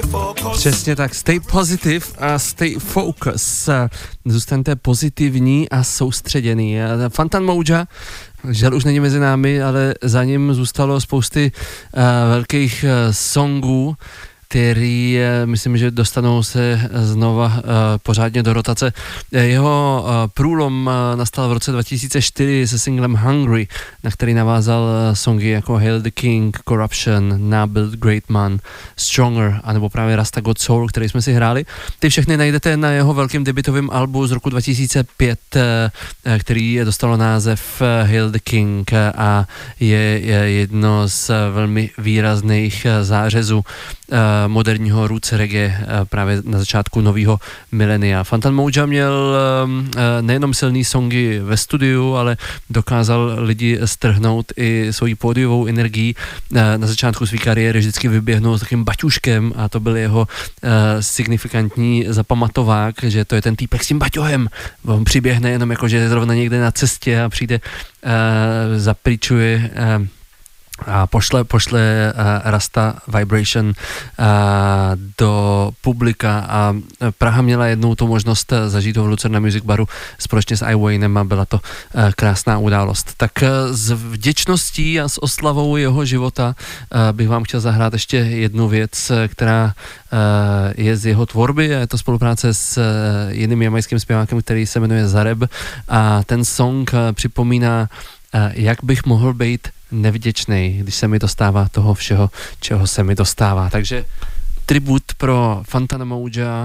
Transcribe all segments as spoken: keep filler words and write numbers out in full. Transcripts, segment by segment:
Přesně tak, stay positive a stay focus. Zůstaňte pozitivní a soustředěný. Fantan Mojah, žel už není mezi námi, ale za ním zůstalo spousty uh, velkých uh, songů, který, myslím, že dostanou se znova uh, pořádně do rotace. Jeho uh, průlom uh, nastal v roce dva tisíce čtyři se singlem Hungry, na který navázal uh, songy jako Hail the King, Corruption, Nabuild Great Man, Stronger, anebo právě Rasta God Soul, který jsme si hráli. Ty všechny najdete na jeho velkém debutovém albu z roku dva tisíce pět, uh, který dostalo název uh, Hail the King uh, a je, je jedno z uh, velmi výrazných uh, zářezů uh, moderního roots reggae právě na začátku nového milenia. Fantan Mojah měl nejenom silný songy ve studiu, ale dokázal lidi strhnout i svojí pódiovou energií. Na začátku své kariéry vždycky vyběhnul s takým baťuškem a to byl jeho signifikantní zapamatovák, že to je ten týpek s tím baťohem. On přiběhne jenom jako, že je zrovna někde na cestě a přijde, zapričuje a pošle, pošle uh, Rasta Vibration uh, do publika a Praha měla jednou tu možnost zažít ho v Lucerna Music Baru společně s I Waynem a byla to uh, krásná událost. Tak uh, s vděčností a s oslavou jeho života uh, bych vám chtěl zahrát ještě jednu věc, která uh, je z jeho tvorby, je to spolupráce s uh, jiným jamajským zpěvákem, který se jmenuje Zareb a ten song uh, připomíná, uh, jak bych mohl být nevděčnej, když se mi dostává toho všeho, čeho se mi dostává. Takže tribut pro Fantana Mojah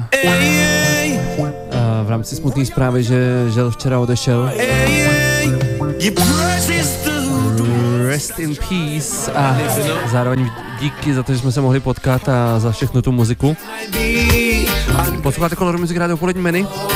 v rámci smutné zprávy, že žel včera odešel. Rest in peace a zároveň díky za to, že jsme se mohli potkat a za všechnu tu muziku. Posloucháte Color Music Radio Polední Meny.